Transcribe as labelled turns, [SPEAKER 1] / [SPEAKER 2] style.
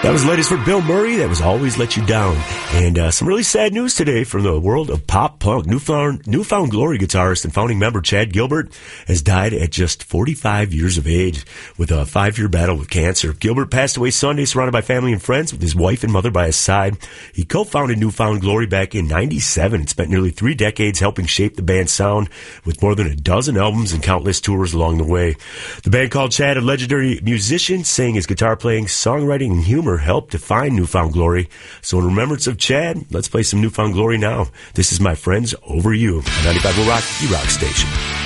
[SPEAKER 1] That was the latest for Bill Murray. That was Always Let You Down. And some really sad news today from the world of pop punk. Newfound Glory guitarist and founding member Chad Gilbert has died at just 45 years of age with a 5-year battle with cancer. Gilbert passed away Sunday surrounded by family and friends with his wife and mother by his side. He co-founded Newfound Glory back in 97 and spent nearly 3 decades helping shape the band's sound with more than a dozen albums and countless tours along the way. The band called Chad a legendary musician, saying his guitar playing, songwriting, and humor helped define Newfound Glory. So in remembrance of Chad, let's play some Newfound Glory now. This is My Friends Over You on 95 Rock, the Rock Station.